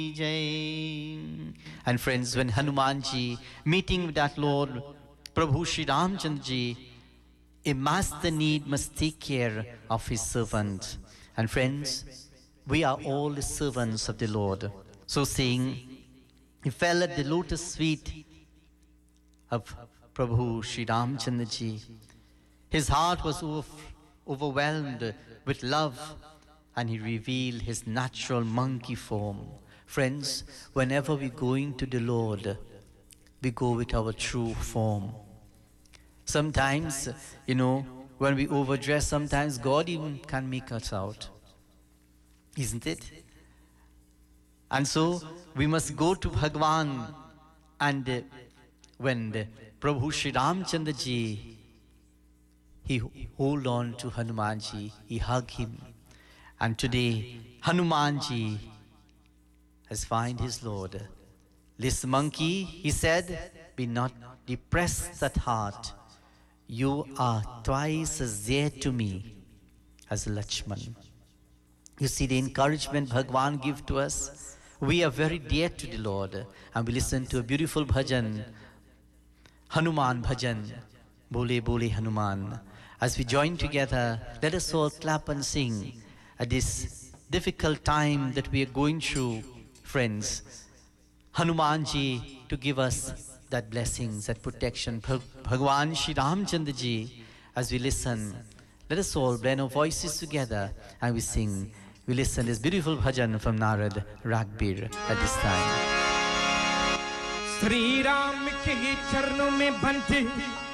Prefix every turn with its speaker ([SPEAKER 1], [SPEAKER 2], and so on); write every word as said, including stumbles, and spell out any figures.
[SPEAKER 1] Jai. And friends, when Hanumanji meeting with that Lord, Prabhu Shri Ramchandra, a master need must take care of his servant. And friends, we are all the servants of the Lord. So saying, he fell at the lotus feet of Prabhu Shri Ramchandra ji. His heart was over, overwhelmed with love, and he revealed his natural monkey form. Friends, whenever we're going to the Lord, we go with our true form. Sometimes, you know, when we overdress, sometimes God even can make us out. Isn't it? And so, we must go to Bhagwan, and uh, when the Prabhu Shri Ramchandra ji, he hold on to Hanumanji, he hug him. And today, Hanumanji has found his Lord. This monkey, he said, be not depressed at heart. You are twice as dear to me as Lakshman. You see the encouragement Bhagwan gives to us. We are very dear to the Lord. And we listen to a beautiful bhajan, Hanuman bhajan, Bole Bole Hanuman. As we join together, let us all clap and sing at this difficult time that we are going through, friends. Hanumanji to give us that blessings, that protection. Bhagwan Shri Ramchandra ji, as we listen, let us all blend our voices together and we sing. We listen this beautiful bhajan from Narad Ragbir at this time.
[SPEAKER 2] Sri Ram ke charanon mein bande